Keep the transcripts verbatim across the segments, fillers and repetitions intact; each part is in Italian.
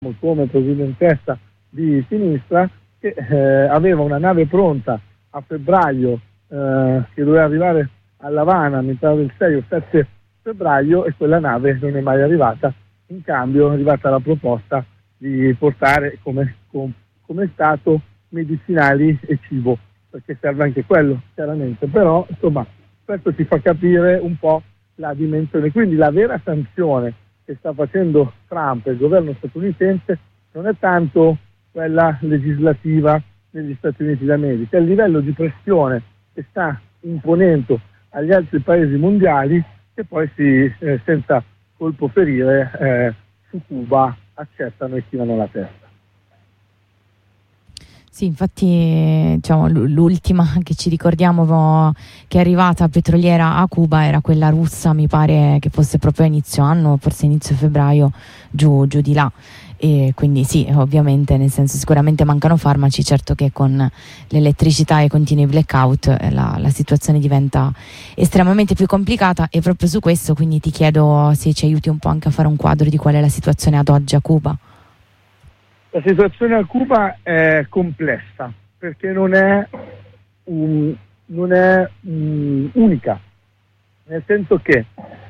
come presidentessa di sinistra, che eh, aveva una nave pronta a febbraio eh, che doveva arrivare a L'Avana a metà del sei o sette febbraio, e quella nave non è mai arrivata. In cambio è arrivata la proposta di portare come, com, come stato medicinali e cibo, perché serve anche quello chiaramente, però insomma questo ci fa capire un po' la dimensione. Quindi la vera sanzione che sta facendo Trump e il governo statunitense non è tanto quella legislativa negli Stati Uniti d'America, è il livello di pressione che sta imponendo agli altri paesi mondiali, che poi si, eh, senza colpo ferire eh, su Cuba accettano e chinano la testa. Sì, infatti diciamo, l'ultima che ci ricordiamo che è arrivata petroliera a Cuba era quella russa, mi pare che fosse proprio a inizio anno, forse inizio febbraio, giù, giù di là. E quindi sì, ovviamente, nel senso, sicuramente mancano farmaci, certo che con l'elettricità e i continui blackout la, la situazione diventa estremamente più complicata, e proprio su questo quindi ti chiedo se ci aiuti un po' anche a fare un quadro di qual è la situazione ad oggi a Cuba. La situazione a Cuba è complessa perché non è, um, non è um, unica, nel senso che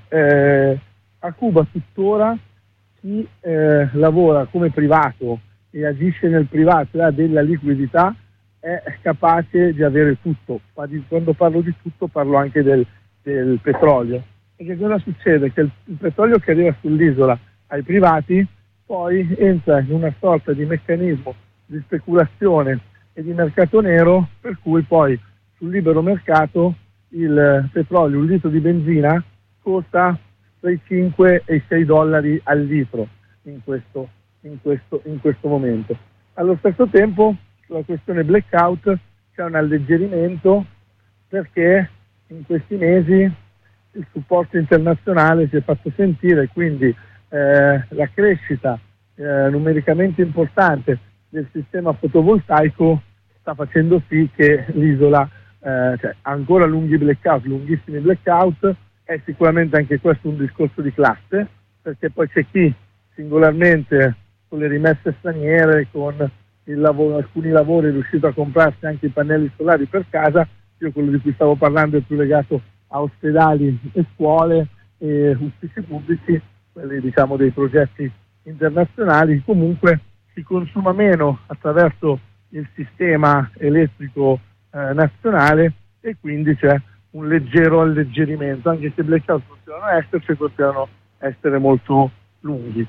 eh, a Cuba tuttora chi eh, lavora come privato e agisce nel privato e ha della liquidità è capace di avere tutto. Quando parlo di tutto parlo anche del, del petrolio. E che cosa succede? Che il, il petrolio che arriva sull'isola ai privati poi entra in una sorta di meccanismo di speculazione e di mercato nero, per cui poi sul libero mercato il petrolio, un litro di benzina, costa tra i cinque e i sei dollari al litro in questo, in questo, in questo momento. Allo stesso tempo, sulla questione blackout c'è un alleggerimento, perché in questi mesi il supporto internazionale si è fatto sentire, quindi eh, la crescita eh, numericamente importante del sistema fotovoltaico sta facendo sì che l'isola eh, cioè, ha ancora lunghi blackout, lunghissimi blackout. È sicuramente anche questo un discorso di classe, perché poi c'è chi singolarmente con le rimesse straniere, con il lavoro, alcuni lavori è riuscito a comprarsi anche i pannelli solari per casa. Io quello di cui stavo parlando è più legato a ospedali e scuole e uffici pubblici, quelli diciamo dei progetti internazionali. Comunque si consuma meno attraverso il sistema elettrico eh, nazionale, e quindi c'è un leggero alleggerimento, anche se i blackout continuano a esserci, continuano a essere molto lunghi.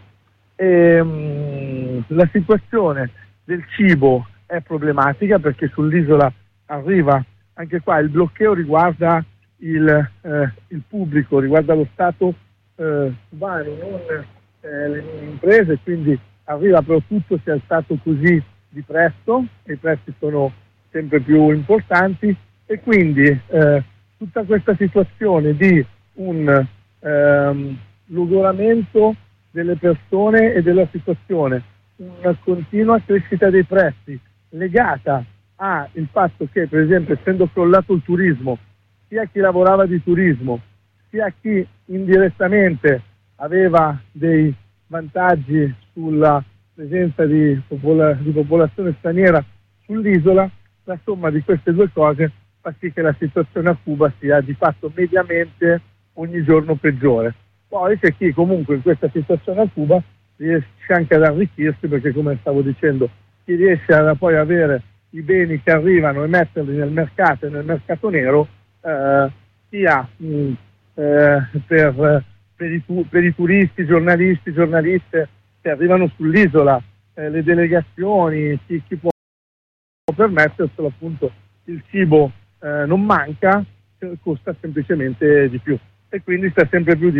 E, mh, la situazione del cibo è problematica, perché sull'isola arriva, anche qua il blocceo riguarda il, eh, il pubblico, riguarda lo Stato eh, cubano, non eh, le imprese, quindi arriva però tutto si è alzato così di prezzo, e i prezzi sono sempre più importanti, e quindi eh, tutta questa situazione di un ehm, logoramento delle persone e della situazione, una continua crescita dei prezzi legata al fatto che, per esempio, essendo crollato il turismo, sia chi lavorava di turismo, sia chi indirettamente aveva dei vantaggi sulla presenza di, popola- di popolazione straniera sull'isola, la somma di queste due cose fa sì che la situazione a Cuba sia di fatto mediamente ogni giorno peggiore. Poi c'è chi comunque in questa situazione a Cuba riesce anche ad arricchirsi, perché, come stavo dicendo, chi riesce a poi avere i beni che arrivano e metterli nel mercato e nel mercato nero, eh, sia mh, eh, per, per, i, per i turisti, giornalisti, giornaliste che arrivano sull'isola, eh, le delegazioni, chi, chi può permetterselo, appunto il cibo Eh, non manca, costa semplicemente di più, e quindi sta sempre più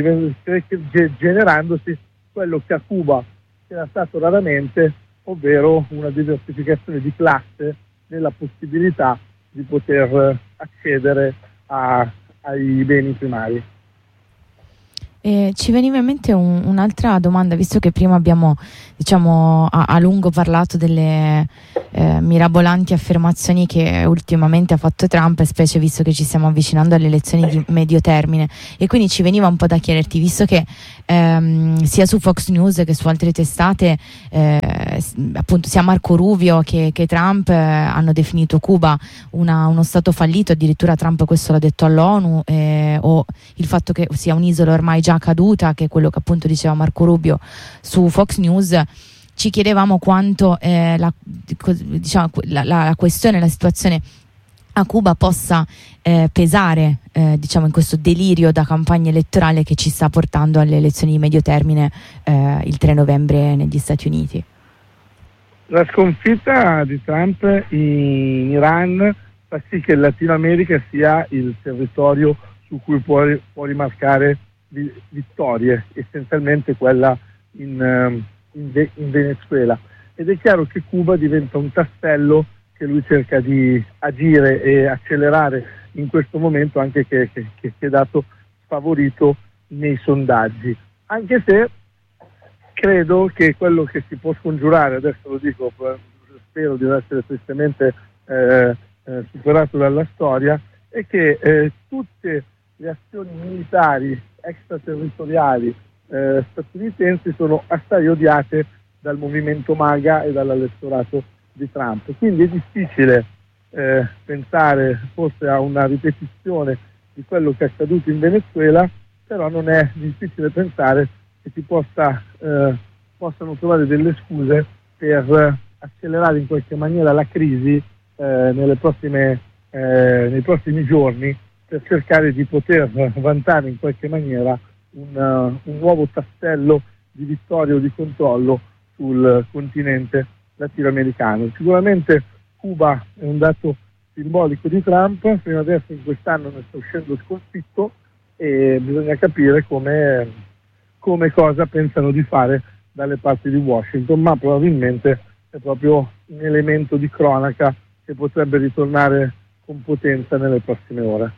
generandosi quello che a Cuba era stato raramente, ovvero una diversificazione di classe nella possibilità di poter accedere a, ai beni primari. Eh, ci veniva in mente un, un'altra domanda, visto che prima abbiamo diciamo a, a lungo parlato delle eh, mirabolanti affermazioni che ultimamente ha fatto Trump, specie visto che ci stiamo avvicinando alle elezioni di medio termine. E quindi ci veniva un po' da chiederti, visto che ehm, sia su Fox News che su altre testate eh, appunto sia Marco Rubio che, che Trump eh, hanno definito Cuba una, uno stato fallito, addirittura Trump questo l'ha detto all'ONU, eh, o il fatto che sia un'isola ormai già caduta, che è quello che appunto diceva Marco Rubio su Fox News. Ci chiedevamo quanto eh, la, diciamo, la, la questione, la situazione a Cuba possa eh, pesare eh, diciamo in questo delirio da campagna elettorale che ci sta portando alle elezioni di medio termine eh, il tre novembre negli Stati Uniti. La sconfitta di Trump in Iran fa sì che il Latino America sia il territorio su cui può, può rimarcare vi, vittorie, essenzialmente quella in, in, in Venezuela. Ed è chiaro che Cuba diventa un tassello che lui cerca di agire e accelerare in questo momento, anche che, che, che è dato favorito nei sondaggi. Anche se credo che quello che si può scongiurare, adesso lo dico, spero di non essere tristemente eh, eh, superato dalla storia, è che eh, tutte le azioni militari extraterritoriali eh, statunitensi sono assai odiate dal movimento MAGA e dall'elettorato di Trump. Quindi è difficile eh, pensare forse a una ripetizione di quello che è accaduto in Venezuela, però non è difficile pensare che si possa, eh, possano trovare delle scuse per accelerare in qualche maniera la crisi eh, nelle prossime, eh, nei prossimi giorni, per cercare di poter vantare in qualche maniera un, uh, un nuovo tassello di vittoria o di controllo sul continente latinoamericano. Sicuramente Cuba è un dato simbolico di Trump, fino adesso in quest'anno ne sta uscendo sconfitto e bisogna capire come, come cosa pensano di fare dalle parti di Washington, ma probabilmente è proprio un elemento di cronaca che potrebbe ritornare con potenza nelle prossime ore.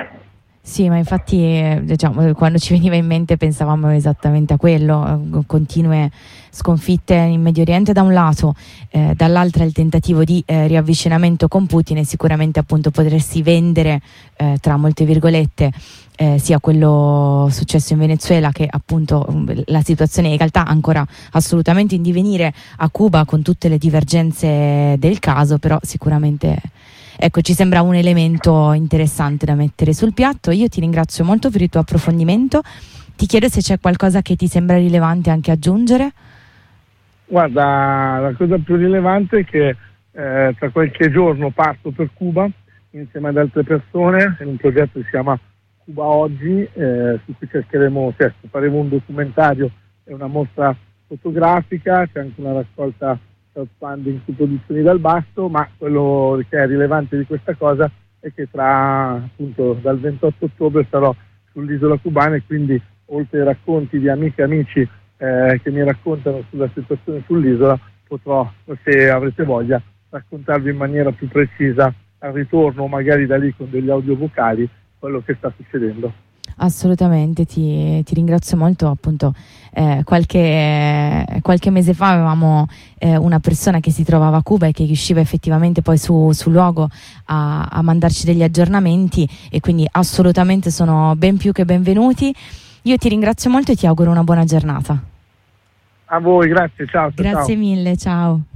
Sì, ma infatti diciamo, quando ci veniva in mente pensavamo esattamente a quello, continue sconfitte in Medio Oriente da un lato, eh, dall'altra il tentativo di eh, riavvicinamento con Putin e sicuramente appunto potersi vendere eh, tra molte virgolette eh, sia quello successo in Venezuela che appunto la situazione in realtà ancora assolutamente in divenire a Cuba con tutte le divergenze del caso, però sicuramente ecco, ci sembra un elemento interessante da mettere sul piatto. Io ti ringrazio molto per il tuo approfondimento. Ti chiedo se c'è qualcosa che ti sembra rilevante anche aggiungere. Guarda, la cosa più rilevante è che eh, tra qualche giorno parto per Cuba insieme ad altre persone in un progetto che si chiama Cuba Oggi, eh, su cui cercheremo, certo, faremo un documentario e una mostra fotografica, c'è anche una raccolta crowdfunding su produzioni dal basso, ma quello che è rilevante di questa cosa è che tra appunto dal ventotto ottobre sarò sull'isola cubana e quindi oltre ai racconti di amiche e amici eh, che mi raccontano sulla situazione sull'isola, potrò, se avrete voglia, raccontarvi in maniera più precisa al ritorno, magari da lì con degli audio vocali, quello che sta succedendo. Assolutamente, ti, ti ringrazio molto. Appunto eh, qualche, eh, qualche mese fa avevamo eh, una persona che si trovava a Cuba e che riusciva effettivamente poi su, sul luogo a, a mandarci degli aggiornamenti e quindi assolutamente sono ben più che benvenuti. Io ti ringrazio molto e ti auguro una buona giornata. A voi, grazie, ciao. Grazie ciao. mille, ciao.